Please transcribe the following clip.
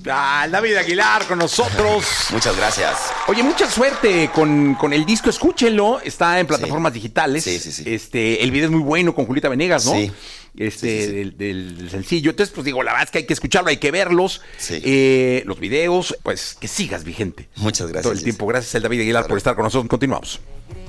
David Aguilar con nosotros. Muchas gracias. Oye, mucha suerte con el disco, escúchenlo, está en plataformas digitales. Sí. El video es muy bueno con Julieta Venegas, ¿no? Sí. Del sencillo. Entonces, pues digo, la verdad es que hay que escucharlo, hay que verlos. Sí. Los videos, pues que sigas vigente. Muchas gracias. Todo el tiempo. Gracias, David Aguilar, por estar con nosotros. Continuamos.